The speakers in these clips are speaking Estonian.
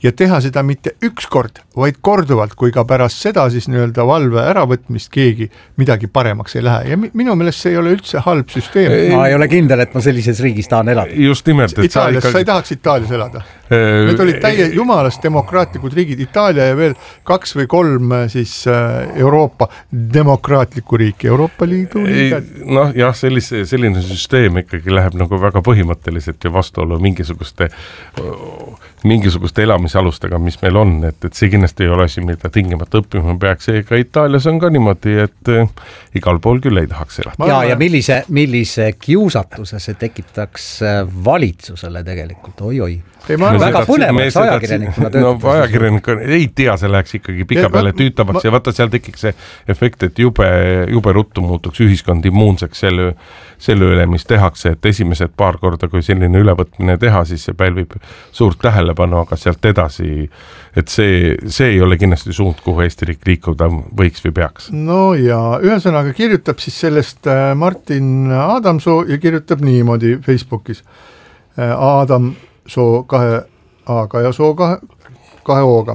ja teha seda mitte üks kord, vaid korduvalt, kui ka pärast seda siis nii-öelda valve äravõtmist keegi midagi paremaks ei lähe ja minu meelest see ei ole üldse halb süsteem. Ma ei ole kindel, et ma sellises riigis tahan elada. Just nimelt, et Itaalias, sa ei tahaks Itaalias elada. Need olid jumalast demokraatlikud riigid, Itaalia ja veel 2 või 3 siis Euroopa demokraatlikku riiki, Euroopa Liidu liiget. Noh jah, selline süsteem ikkagi läheb nagu väga põhimõtteliselt ja vastuolu mingisuguste elamisalustega, mis meil on, et see kindlasti ei ole asi, mida tingimata õppima peaks, ega Itaalias on ka niimoodi, et igal pool küll ei tahaks elada. Ja millise kiusatuse see tekitaks valitsusele tegelikult, oi. Väga põnevaks ajakirjanikuna töötades. No ajakirjanikuna ei tea, see läheks ikkagi pika peale tüütavaks ja vaata seal tekiks see efekt, et jube ruttu muutuks ühiskond immuunseks selle üle, mis tehakse, et esimesed paar korda, kui selline ülevõtmine teha, siis see pälvib suurt tähelepanu, aga sealt edasi, et see ei ole kindlasti suund, kuhu Eesti riik liikuda võiks või peaks. No ja ühesõnaga kirjutab siis sellest Martin Adamsoo ja kirjutab niimoodi Facebookis. Adamsoo 2 A-ga ja Soo 2 O-ga.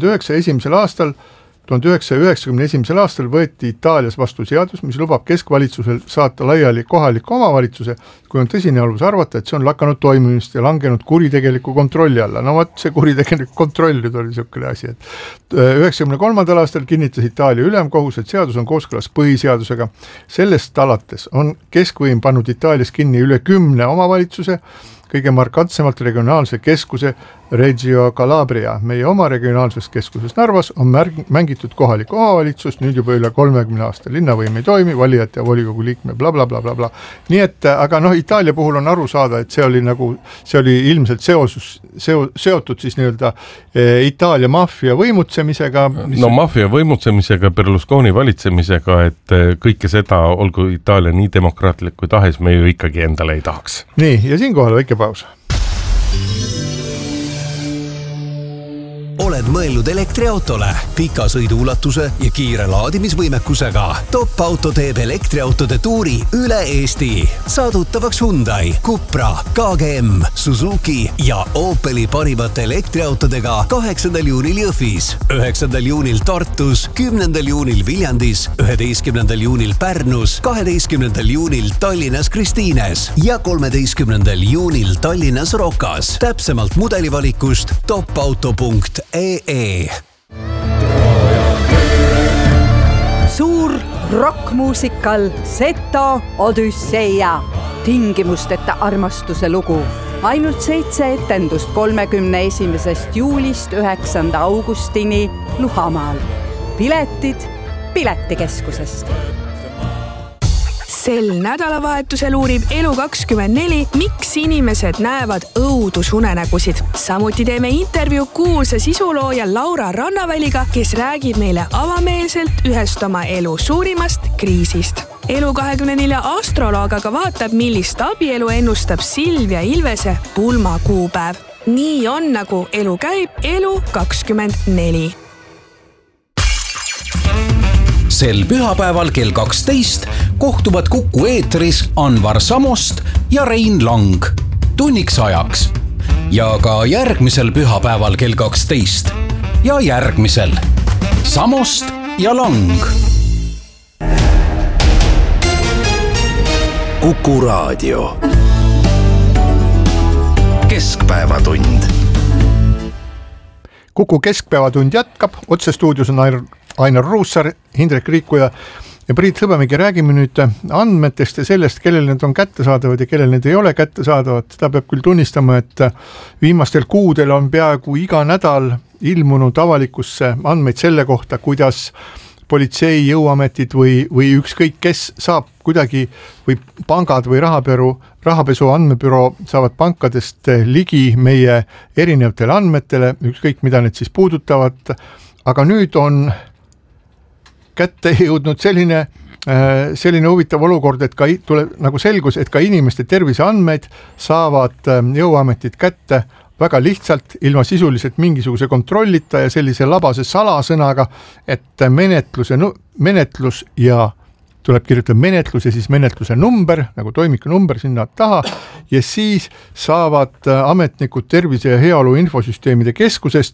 1991. aastal võeti Itaalias vastu seadus, mis lubab keskvalitsusel saata laiali kohaliku omavalitsuse, kui on tõsine alus arvata, et see on lakanud toimimist ja langenud kuritegeliku kontrolli alla. No vaat see kuritegeliku kontroll nüüd oli selline asi, et 1993. aastal kinnitas Itaalia ülemkohus, et seadus on kooskõlas põhiseadusega. Sellest alates on keskvõim pannud Itaalias kinni üle 10 omavalitsuse, kõige markantsemalt regionaalse keskuse Reggio Calabria. Meie oma regionaalses keskuses Narvas on mängitud kohalikku omavalitsust nüüd juba üle 30 aasta. Linnavõim ei toimi, valijate ja volikogu liikme bla bla bla bla bla. Nii et, aga Itaalia puhul on aru saada, et see oli ilmselt seotud siis nii-öelda Itaalia maffia võimutsemisega. No maffia võimutsemisega, Berlusconi valitsemisega, et kõike seda, olgu Itaalia nii demokraatlik kui tahes, me ju ikkagi endale ei tahaks. Nii, ja siinkohal väike paus. Oled mõelnud elektriautole, pika sõiduulatuse ja kiire laadimisvõimekusega. Top Auto teeb elektriautode tuuri üle Eesti. Saadutavaks Hyundai, Cupra, KGM, Suzuki ja Opeli parimate elektriautodega 8. juunil Jõhvis, 9. juunil Tartus, 10. juunil Viljandis, 11. juunil Pärnus, 12. juunil Tallinnas Kristiines ja 13. juunil Tallinnas Rokas. Täpsemalt mudelivalikust topauto.ee. Suur rockmuusikal Seto Odüsseia, tingimusteta armastuse lugu. Ainult 7 etendust 31. juulist 9. augustini Luhamaal. Piletid Piletikeskusest. Sel nädalavahetusel uurib Elu24, miks inimesed näevad õudusunenägusid. Samuti teeme intervjuu kuulsa sisulooja Laura Rannaväliga, kes räägib meile avameelselt ühest oma elu suurimast kriisist. Elu24 astroloog aga vaatab, millist abielu ennustab Silvia Ilvese pulmakuupäev. Nii on, nagu elu käib, Elu24. Sel pühapäeval kell 12 kohtuvad Kuku eetris Anvar Samost ja Rein Lang tunniks ajaks. Ja ka järgmisel pühapäeval kell 12 ja järgmisel Samost ja Lang. Kuku raadio. Keskpäevatund. Kuku keskpäevatund jätkab, otse stuudios on Ainar Ruussaar, Hindrek Riikuja ja Priit Hõbemägi. Räägime nüüd andmetest ja sellest, kellel need on kättesaadavad ja kellel need ei ole kättesaadavad. Seda peab küll tunnistama, et viimastel kuudel on peaaegu iga nädal ilmunud avalikusse andmeid selle kohta, kuidas politsei, jõuametid või ükskõik kes saab kuidagi või pangad või rahapesu andmebüroo saavad pankadest ligi meie erinevatele andmetele, ükskõik mida need siis puudutavad. Aga nüüd on kätte jõudnud selline huvitav olukord, et ka tuleb nagu selgus, et ka inimeste terviseandmeid saavad jõuametid kätte väga lihtsalt, ilma sisuliselt mingisuguse kontrollita ja sellise labase salasõnaga, et menetlus ja tuleb kirjutada menetlus ja siis menetluse number, nagu toimiku number sinna taha, ja siis saavad ametnikud tervise ja heaolu infosüsteemide keskusest